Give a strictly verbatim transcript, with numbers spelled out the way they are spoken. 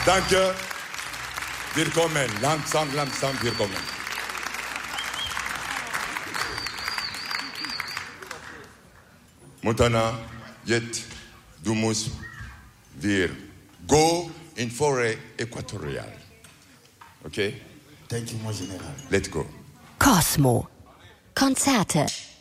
Danke. Willkommen. Langsam, langsam, willkommen. Montana, jetzt, du musst wir go in Forêt Äquatoriale. Okay? Thank you, mon General. Let's go. Cosmo. Konzerte.